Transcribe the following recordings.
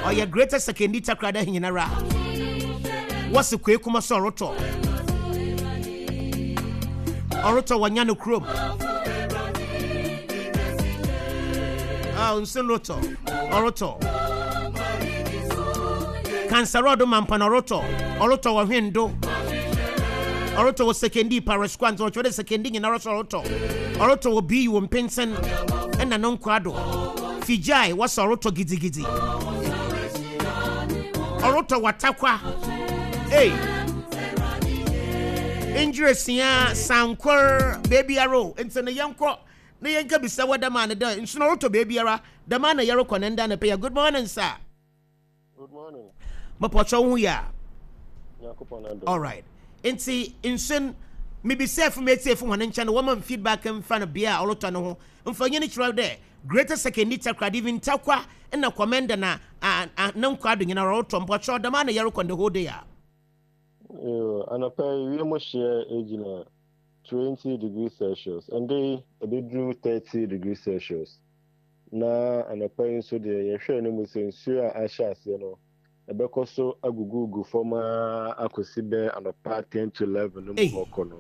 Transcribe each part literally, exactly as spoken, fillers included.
Or your greatest second takrada hinara. What's the quick kuma soroto? Oroto wanyano chrome. Ah, unsenoto. Oroto. Cancerodo mampanoroto. Oroto wa hindo. Oroto was sekendi parasquans or the seconding in Oroto. Oroto will be you in Pinson and a non quadro. Fijai was Oroto giddy giddy. Oroto watakwa. Hey. Injuries ya Sanquer baby arrow. It's in a young crop. The young can be sawa the man there. In Oroto baby ara. The man a yellow conenda and pay a good morning, sir. Good morning. Mapocho ya. All right. Enti insun maybe safe me safe one encha no woman feedback and fan of beer oloto no ho mfa nyene chiro there greater second takrad even takwa na commander na na nkwado nyina oloto mpocho da man yero konde ho dey a eh anapa we mo share age na twenty degrees Celsius and they they drew thirty degrees Celsius na anapa nso de ye hwe no mo sensu a ahya ase no ebeko so agugugu forma akosibe anopa ten to eleven no mo kono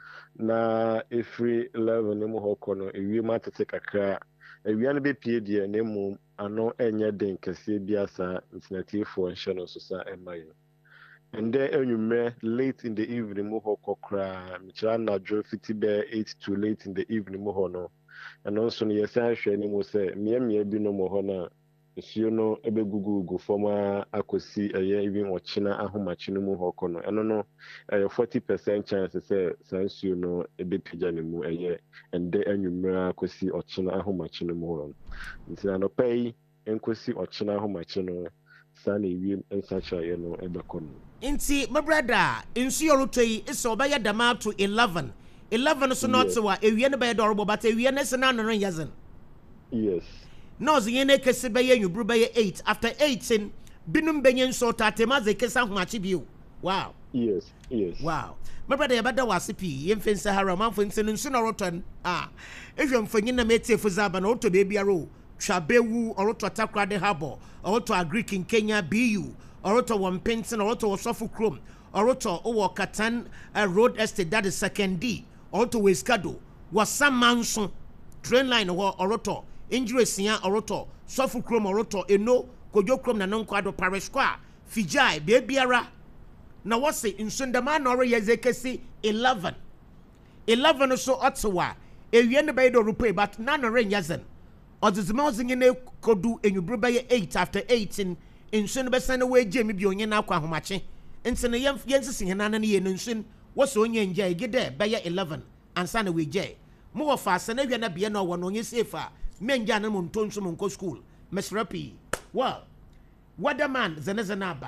na every eleven no mo kono ewie matete kakra ewie no be pie die na mu ano enye den kese biasa internet for nhye no so sa emaye and then enyume late in the evening mo kokra michira na dro fifty be eight to late in the evening mo no and also no yesa hwe ni mo se miemie bi no mo ho na isuo no ebe gugugu forma akosi eye even ochina ahomachi no mu hoko no eno no eh forty percent chance say sansuo no ebe pija ne mu eye ende anwumra akosi ochina ahomachi no mu ho nti na no pay enkosi ochina ahomachi no sana ewie ensacha ye no ebe kono nti my brother insuo roto yi is obaya dama to eleven eleven so not so ewie ne be dorbo but ewie ne se na no yazen yes. No, the ene kese beye you bru beye eight. After eighteen, binum benyen so tatema ze kesa humachi biu. Wow. Yes, yes. Wow. My brother yabada wasipi yemfen Sahara man for insen nsu na roton. Ah. If you mfanyin na mete fuzaba na oto baby aro. Trabewu or oto atakra de habo. Or oto agric in Kenya B U. Or oto wampinsen or oto wasofu chrome. Or oto owo Katan uh, road estate that is second D. Or oto weskado. Wasam manson. Train line or oto. Injury siya oroto sofu chrome oroto eno kojo chrome na nonkwado parish kwa fijai bebiara na wase insundama na ore yezekesi eleven eleven so otwa ewie ne bedo rupe but na no re nyazen odizima ozinye ne kodu enyubru beye eight after eighteen insun be sane we jemi bi onye na akwa homache ntene yem yensisi hena na ye nsun wose onye nja egede beye eleven ansa na we je mo wo fa sane hwe na bie na wo no onye sefa menja na mo ntonso mo nko school mesrapi well weatherman zenezanaba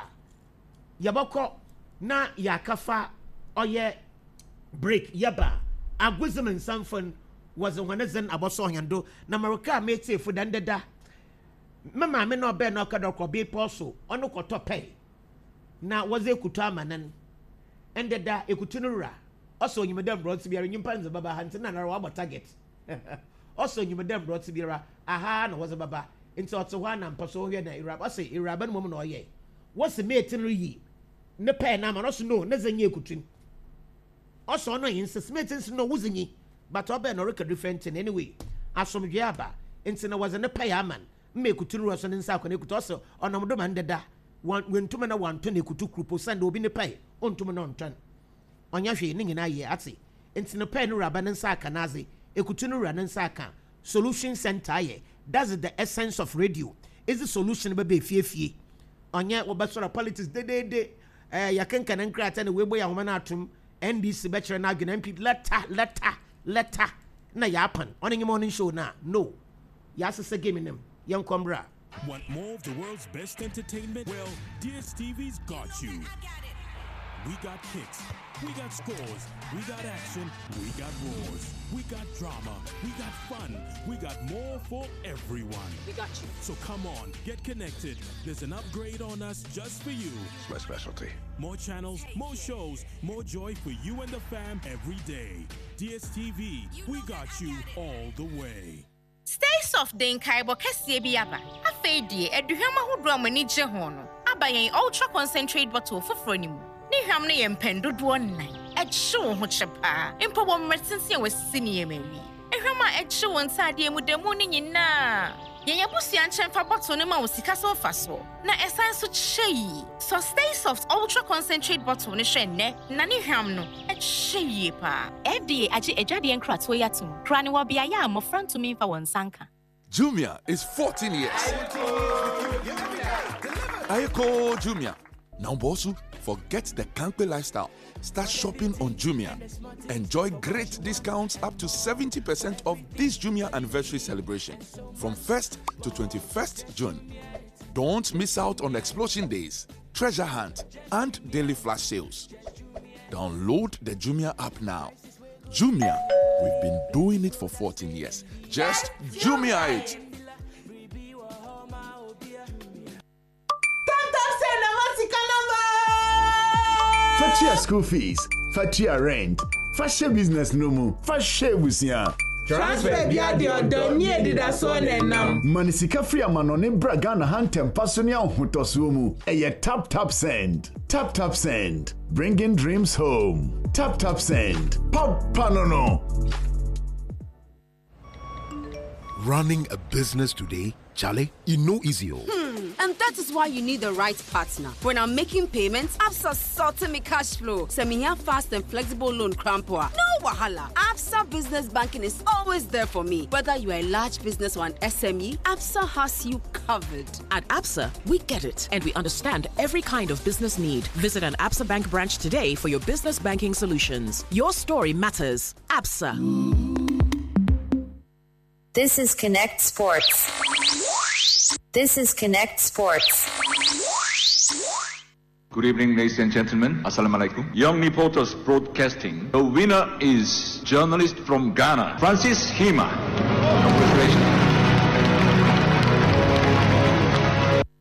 yabako na yakafa oye break yaba agwizem sanfon was when zen aboso hando na maroka mete fu dandada mama me no be no kadoko be poso ono koto pay na was ekutu amanan endeda ekutu no ra oso nyimedam brought biara nyimpa nze baba hantina na wa target also nyimedam brought biara aha na was baba into oto hwa na mpaso hwe na iraba say iraba no mo na oye what's the mate no yi ne pay na ma no so no ne zanye ekutu also no insist mate no wuzinyi but obe no record different in anyway asomdwe aba into na was ne pay aman me ekutu no so ne nsa akọ ne ekutu also onomdo man deda wentume na wanto ne ekutu krupo sande obi ne pay ontume na ontan onya hwe ne nyina ye ate into ne pay no raba ne nsa aka naze ekutu no ra ne nsa aka solution center ye that's the essence of radio is the solution be be fiefie onya wo besora politics de de de eh yakenka na nkrata na webo ya homa na atum N D C bechere na agena M P letter letter letter na ya happen on the morning show na no ya sese game nem yan kombra. Want more of the world's best entertainment? Well, D S T V's got you. We got kicks, we got scores, we got action, we got roars, we got drama, we got fun, we got more for everyone. We got you. So come on, get connected. There's an upgrade on us just for you. It's my specialty. More channels, more shows, more joy for you and the fam every day. D S T V, we got you all the way. Stay soft den kaibo kese bi aba. Afei die eduhwam ahodo amani je ho no. Aba yen ultra concentrate bottle foforo ni mu. Ni hwam ne yen pendodo nnan. Ehye ho chepa. Empo bo mmertense wasisi ne yemawi. Ehwam a ehye won sade mu demu ne nyina. Yen yabusia nchemfa bottle ne ma wosika so fa so. Na esan so chei. So Stay Soft ultra concentrate bottle ne hwe ne. Na ni hwam no ehye pa. F D A age ejade enkrato yatum. Kra ne wo bia ya amofra ntumi mfa won sanka. Jumia is fourteen years. Ayeko Jumia. Now, Bosu, forget the Kankpe lifestyle. Start shopping on Jumia. Enjoy great discounts up to seventy percent off this Jumia anniversary celebration from first to twenty-first June. Don't miss out on Explosion Days, Treasure Hunt, and daily flash sales. Download the Jumia app now. Jumia, we've been doing it for fourteen years. Just Jumia it. Fatia school fees, Fatia rent, Fatia business no mu, Fatia busia. Transfer bia de odon nie dida so nenam. Manisika free amano ne braga na hantem pasonia hotoso mu. Eye tap tap send. Tap tap send. Bringing dreams home. Tap tap send. Pop panono. Running a business today, Charlie, you know easy. Hmm, and that is why you need the right partner. When I'm making payments, Absa sorted me cash flow. Send me here fast and flexible loan crampoa. No wahala. Absa Business Banking is always there for me. Whether you are a large business or an S M E, Absa has you covered. At Absa, we get it, and we understand every kind of business need. Visit an Absa Bank branch today for your business banking solutions. Your story matters. Absa. This is Connect Sports. This is Connect Sports. Good evening, ladies and gentlemen. Assalamu alaikum. Young Reporters Broadcasting. The winner is journalist from Ghana, Francis Hima.